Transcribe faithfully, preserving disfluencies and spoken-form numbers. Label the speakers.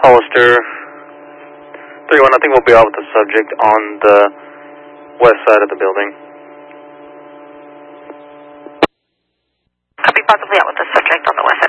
Speaker 1: Hollister three one, I think we'll be out with the subject on the west side of the building.
Speaker 2: Copy, possibly out with the subject on the west